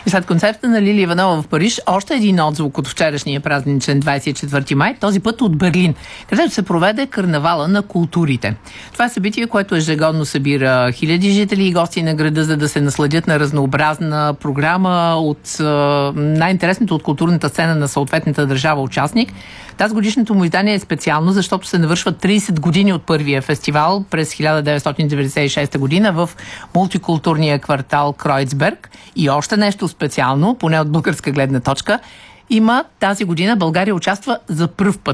И след концерта на Лили Иванова в Париж, още един отзвук от вчерашния празничен 24 май, този път от Берлин, където се проведе карнавала на културите. Това е събитие, което ежегодно събира хиляди жители и гости на града, за да се насладят на разнообразна програма от най-интересното от културната сцена на съответната държава участник. Тази годишното му издание е специално, защото се навършват 30 години от първия фестивал през 1996 година в мултикултурния квартал Кройцберг. И още нещо специално, поне от българска гледна точка, има тази година България участва за пръв път